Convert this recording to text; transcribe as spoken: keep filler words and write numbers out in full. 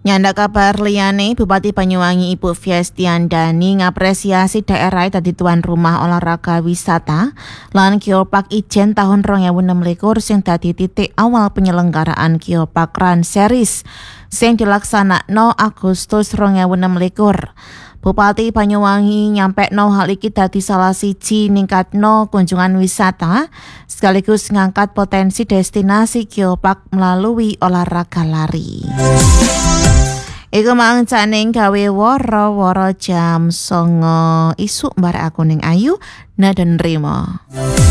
Nyanda kabar liyane, Bupati Banyuwangi Ibu Fiestiandani ngapresiasi daerah dadi tuan rumah olahraga wisata lan Geopark Ijen tahun dua ribu enam belas sing dadi titik awal penyelenggaraan Geopark Run Series sing dilaksanakno Agustus dua ribu enam belas. Bupati Banyuwangi nyampekno hal iki dadi salah siji ningkatno kunjungan wisata sekaligus ngangkat potensi destinasi Geopark melalui olahraga lari. Iku mang caning gawe woro-woro jam songo isuk barek aku ning Ayu Naden Rimo.